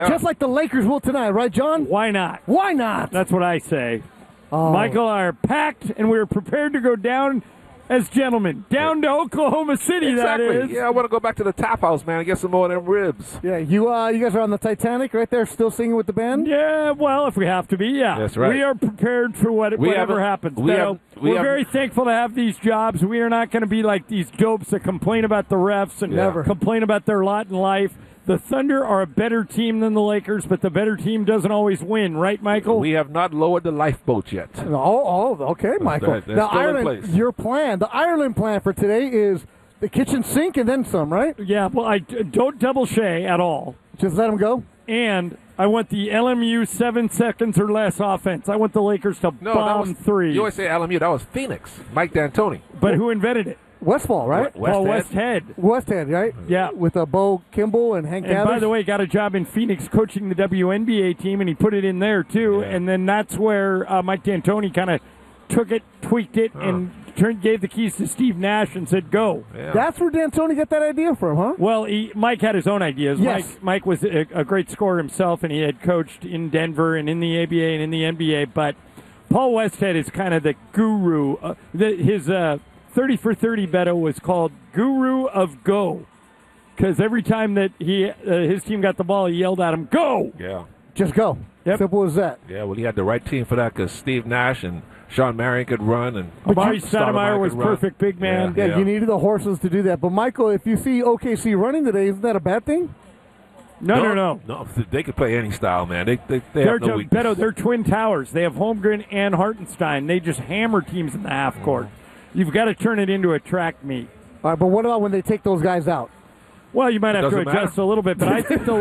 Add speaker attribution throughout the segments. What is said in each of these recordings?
Speaker 1: Just like the Lakers will tonight, right, John?
Speaker 2: Why not?
Speaker 1: Why not?
Speaker 2: That's what I say.
Speaker 1: Oh.
Speaker 2: Michael and I are packed, and we're prepared to go down as gentlemen. Down to Oklahoma City,
Speaker 3: Exactly.
Speaker 2: that is.
Speaker 3: Yeah, I want to go back to the Tap House, man, and get some more of them ribs.
Speaker 1: Yeah, you guys are on the Titanic right there, still singing with the band?
Speaker 2: Yeah, well, if we have to be, yeah.
Speaker 3: That's right.
Speaker 2: We are prepared for whatever happens. We're very thankful to have these jobs. We are not going to be like these dopes that complain about the refs and complain about their lot in life. The Thunder are a better team than the Lakers, but the better team doesn't always win, right, Michael?
Speaker 3: We have not lowered the lifeboat yet.
Speaker 1: Oh, okay, Michael.
Speaker 3: They're
Speaker 1: now,
Speaker 3: still in
Speaker 1: Ireland,
Speaker 3: place.
Speaker 1: your plan, the Ireland plan for today is the kitchen sink and then some, right?
Speaker 2: Yeah, well, I don't double Shea at all.
Speaker 1: Just let them go?
Speaker 2: And I want the LMU 7 seconds or less offense. I want the Lakers to bomb three.
Speaker 3: You always say LMU. That was Phoenix. Mike D'Antoni.
Speaker 2: But who invented it?
Speaker 1: Westfall, right?
Speaker 2: Westhead.
Speaker 1: Westhead, right?
Speaker 2: Yeah.
Speaker 1: With Bo Kimball and Hank
Speaker 2: And
Speaker 1: Gathers.
Speaker 2: by the way, got a job in Phoenix coaching the WNBA team, and he put it in there, too.
Speaker 3: Yeah.
Speaker 2: And then that's where Mike D'Antoni kind of took it, tweaked it, and gave the keys to Steve Nash and said, go.
Speaker 3: Yeah.
Speaker 1: That's where D'Antoni got that idea from, huh?
Speaker 2: Well, Mike had his own ideas.
Speaker 1: Yes.
Speaker 2: Mike was a great scorer himself, and he had coached in Denver and in the ABA and in the NBA. But Paul Westhead is kind of the guru. His 30 for 30 Beto was called Guru of Go, because every time that his team got the ball, he yelled at him, go!
Speaker 3: Yeah.
Speaker 1: Just go.
Speaker 2: Yep.
Speaker 1: Simple as that.
Speaker 3: Yeah, well, he had the right team for that because Steve Nash and Sean Marion could run. And
Speaker 2: Amari Stoudemire was perfect big man.
Speaker 1: Yeah, you needed the horses to do that. But, Michael, if you see OKC running today, isn't that a bad thing?
Speaker 2: No.
Speaker 3: No, they could play any style, man. They have no weakness.
Speaker 2: Beto, they're twin towers. They have Holmgren and Hartenstein. They just hammer teams in the half court. You've got to turn it into a track meet.
Speaker 1: All right, but what about when they take those guys out?
Speaker 2: Well, you might have to adjust a little bit, but I think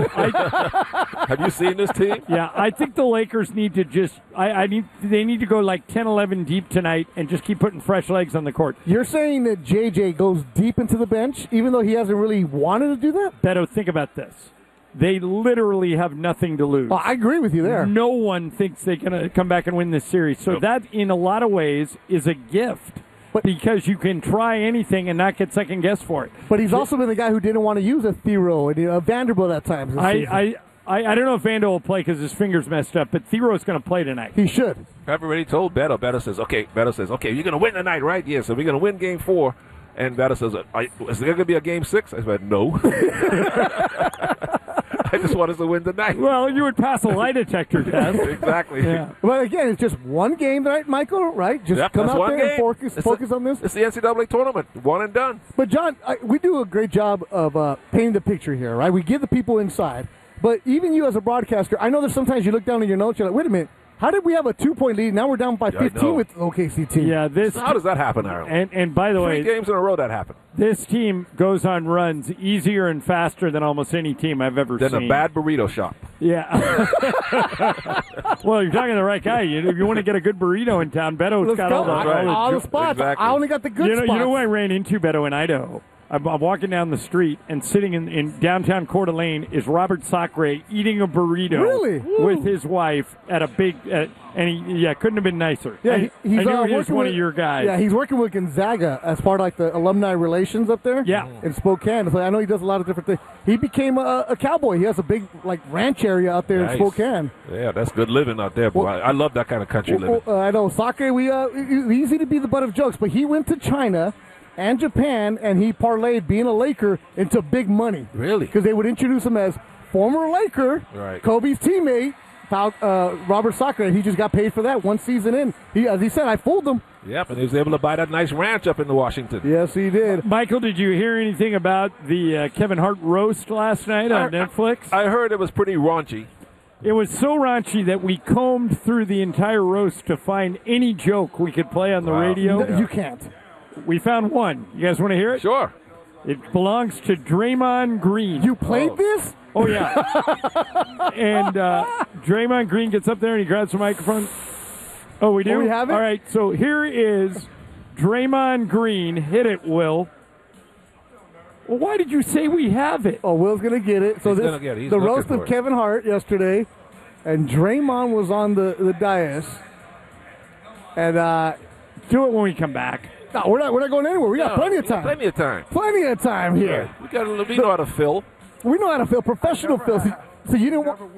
Speaker 3: Have you seen this team?
Speaker 2: Yeah, I think the Lakers need to just they need to go like 10-11 deep tonight and just keep putting fresh legs on the court.
Speaker 1: You're saying that JJ goes deep into the bench, even though he hasn't really wanted to do that?
Speaker 2: Beto, think about this. They literally have nothing to lose.
Speaker 1: Oh, I agree with you there.
Speaker 2: No one thinks they're going to come back and win this series. So that, in a lot of ways, is a gift. Because you can try anything and not get second guessed for it.
Speaker 1: But he's also been the guy who didn't want to use a Thero and Vanderbilt at times.
Speaker 2: I don't know if Vando will play because his finger's messed up, but Thero's going to play tonight.
Speaker 1: He should.
Speaker 3: I've already told Beto. Beto says, okay, you're going to win tonight, right? Yeah, so we're going to win game 4. And Beto says, is there going to be a game 6? I said, no. I just want us to win tonight.
Speaker 2: Well, you would pass a lie detector test.
Speaker 3: Exactly.
Speaker 2: Yeah.
Speaker 1: Well, again, it's just one game tonight, Michael, right? Just come out there and focus on this.
Speaker 3: It's the NCAA tournament. One and done.
Speaker 1: But, John, we do a great job of painting the picture here, right? We give the people inside. But even you as a broadcaster, I know that sometimes you look down at your notes, you're like, wait a minute. How did we have a 2-point lead? Now we're down by 15 with OKC team.
Speaker 2: Yeah,
Speaker 3: so how does that happen, Aaron?
Speaker 2: And by the way,
Speaker 3: 3 games in a row that happened.
Speaker 2: This team goes on runs easier and faster than almost any team I've ever seen.
Speaker 3: Than a bad burrito shop.
Speaker 2: Yeah. Well, you're talking to the right guy. If you want to get a good burrito in town, Beto's got all
Speaker 1: the spots.
Speaker 3: Exactly.
Speaker 1: I only got the good spots.
Speaker 2: You know who I ran into, Beto, in Idaho? I'm walking down the street, and sitting in downtown Coeur d'Alene is Robert Sacre eating a burrito with his wife at a big and he couldn't have been nicer.
Speaker 1: Yeah,
Speaker 2: I knew he was one of your guys.
Speaker 1: Yeah, he's working with Gonzaga as part of like the alumni relations up there.
Speaker 2: Yeah,
Speaker 1: in Spokane. So I know he does a lot of different things. He became a cowboy. He has a big like ranch area out there in Spokane.
Speaker 3: Yeah, that's good living out there, boy. I love that kind of country living.
Speaker 1: I know Sacre. It's easy to be the butt of jokes, but he went to China and Japan, and he parlayed being a Laker into big money.
Speaker 3: Really?
Speaker 1: Because they would introduce him as former Laker, Kobe's teammate, Robert Sacre, and he just got paid for that one season in. As he said, I fooled them.
Speaker 3: Yep, and he was able to buy that nice ranch up in Washington.
Speaker 1: Yes, he did.
Speaker 2: Michael, did you hear anything about the Kevin Hart roast last night on Netflix?
Speaker 3: I heard it was pretty raunchy.
Speaker 2: It was so raunchy that we combed through the entire roast to find any joke we could play on the radio.
Speaker 1: No, you can't.
Speaker 2: We found one. You guys want to hear it?
Speaker 3: Sure.
Speaker 2: It belongs to Draymond Green.
Speaker 1: You played this?
Speaker 2: Oh, yeah. And Draymond Green gets up there and he grabs the microphone. Oh, we do?
Speaker 1: Oh, we have it?
Speaker 2: All right, so here is Draymond Green. Hit it, Will. Well, why did you say we have it?
Speaker 1: Oh, Will's going to get it. So the roast of Kevin Hart yesterday, and Draymond was on the dais. And
Speaker 2: do it when we come back.
Speaker 1: No, we're not going anywhere. We got plenty of time.
Speaker 3: Plenty of time.
Speaker 1: Plenty of time here.
Speaker 3: We know how to fill.
Speaker 1: We know how to fill. Professional fill. So you didn't want.